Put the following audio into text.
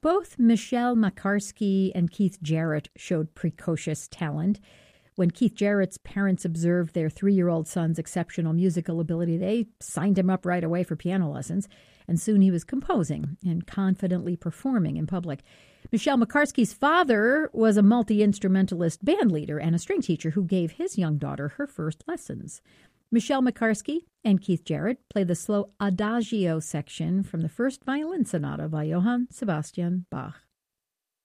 Both Michelle Makarski and Keith Jarrett showed precocious talent. When Keith Jarrett's parents observed their 3-year-old son's exceptional musical ability, they signed him up right away for piano lessons, and soon he was composing and confidently performing in public. Michelle Makarski's father was a multi-instrumentalist band leader and a string teacher who gave his young daughter her first lessons. Michelle Makarski and Keith Jarrett play the slow Adagio section from the first violin sonata by Johann Sebastian Bach.